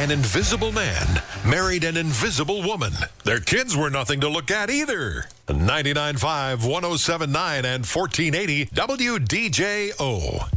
An invisible man married an invisible woman. Their kids were nothing to look at either. 99.5, 107.9, and 1480 WDJO.